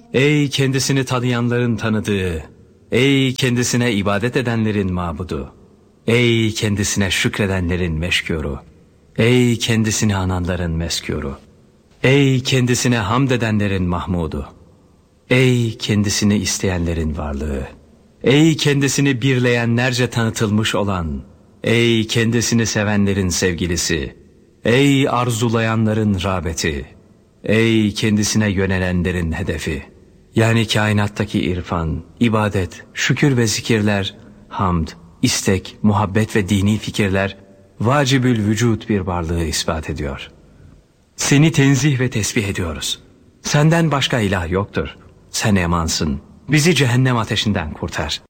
Ey kendisini tanıyanların tanıdığı, ey kendisine ibadet edenlerin mabudu, ey kendisine şükredenlerin meşkuru, ey kendisini ananların meskuru, ey kendisine hamd edenlerin mahmudu, ey kendisini isteyenlerin varlığı, ey kendisini birleyenlerce tanıtılmış olan, ey kendisini sevenlerin sevgilisi, ey arzulayanların rağbeti, ey kendisine yönelenlerin hedefi. Yani kainattaki irfan, ibadet, şükür ve zikirler, hamd, istek, muhabbet ve dini fikirler vacibül vücut bir varlığı ispat ediyor. Seni tenzih ve tesbih ediyoruz. Senden başka ilah yoktur. Sen emansın. Bizi cehennem ateşinden kurtar.